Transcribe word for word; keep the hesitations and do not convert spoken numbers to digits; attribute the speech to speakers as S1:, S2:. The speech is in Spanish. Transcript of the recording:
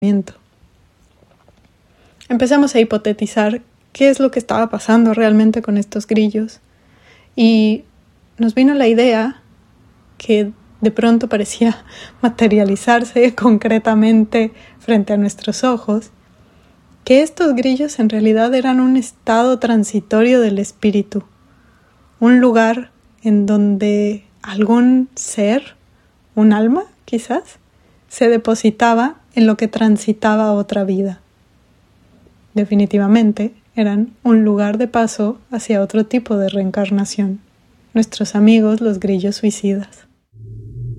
S1: Empezamos a hipotetizar qué es lo que estaba pasando realmente con estos grillos y nos vino la idea que de pronto parecía materializarse concretamente frente a nuestros ojos, que estos grillos en realidad eran un estado transitorio del espíritu, un lugar en donde algún ser, un alma quizás, se depositaba en lo que transitaba a otra vida. Definitivamente eran un lugar de paso hacia otro tipo de reencarnación, nuestros amigos los grillos suicidas.